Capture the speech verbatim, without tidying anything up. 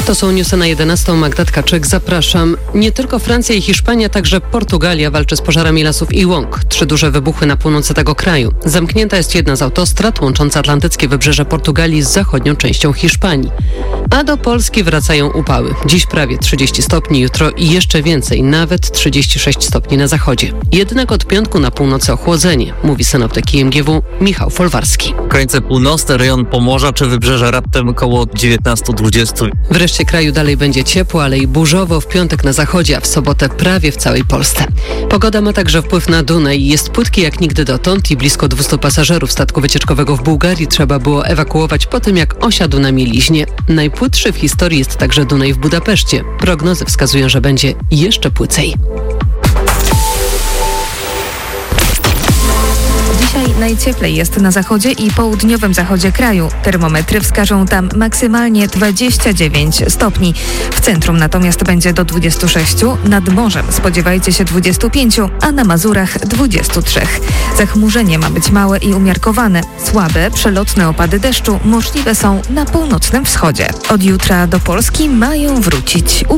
To są newsy na jedenastą. Magda Tkaczyk, zapraszam. Nie tylko Francja i Hiszpania, także Portugalia walczy z pożarami lasów i łąk. Trzy duże wybuchy na północy tego kraju. Zamknięta jest jedna z autostrad łącząca atlantyckie wybrzeże Portugalii z zachodnią częścią Hiszpanii. A do Polski wracają upały. Dziś prawie trzydzieści stopni, jutro i jeszcze więcej, nawet trzydzieści sześć stopni na zachodzie. Jednak od piątku na północy ochłodzenie, mówi synoptyk I M G W Michał Folwarski. Krańce północne, rejon Pomorza czy wybrzeże raptem około dziewiętnaście dwadzieścia. W reszcie kraju dalej będzie ciepło, ale i burzowo w piątek na zachodzie, a w sobotę prawie w całej Polsce. Pogoda ma także wpływ na Dunaj. Jest płytki jak nigdy dotąd i blisko dwieście pasażerów statku wycieczkowego w Bułgarii trzeba było ewakuować po tym, jak osiadł na mieliźnie. Najpłytszy w historii jest także Dunaj w Budapeszcie. Prognozy wskazują, że będzie jeszcze płycej. Dzisiaj najcieplej jest na zachodzie i południowym zachodzie kraju. Termometry wskażą tam maksymalnie dwadzieścia dziewięć stopni. W centrum natomiast będzie do dwudziestu sześciu, nad morzem spodziewajcie się dwudziestu pięciu, a na Mazurach dwudziestu trzech. Zachmurzenie ma być małe i umiarkowane. Słabe, przelotne opady deszczu możliwe są na północnym wschodzie. Od jutra do Polski mają wrócić